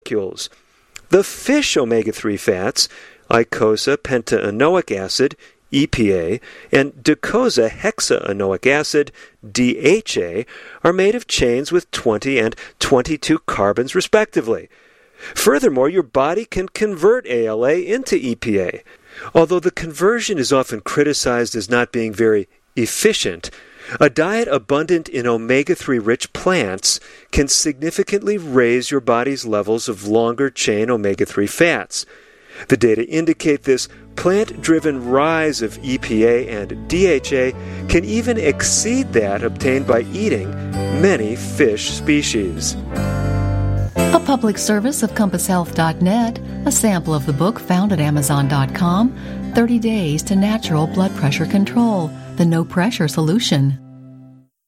molecules. The fish omega-3 fats, eicosapentaenoic acid, EPA, and docosahexaenoic acid, DHA, are made of chains with 20 and 22 carbons respectively. Furthermore, your body can convert ALA into EPA. Although the conversion is often criticized as not being very efficient, a diet abundant in omega-3 rich plants can significantly raise your body's levels of longer-chain omega-3 fats. The data indicate this plant-driven rise of EPA and DHA can even exceed that obtained by eating many fish species. A public service of CompassHealth.net, a sample of the book found at Amazon.com, 30 Days to Natural Blood Pressure Control, the No Pressure Solution.